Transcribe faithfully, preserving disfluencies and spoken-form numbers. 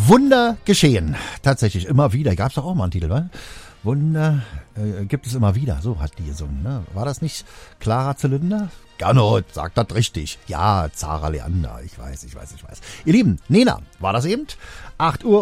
Wunder geschehen. Tatsächlich immer wieder. Gab es doch auch mal einen Titel, wa? Wunder äh, gibt es immer wieder. So hat die gesungen. Ne? War das nicht Clara Zylinder? Gernot, sagt das richtig. Ja, Zara Leander. Ich weiß, ich weiß, ich weiß. Ihr Lieben, Nena war das eben. acht Uhr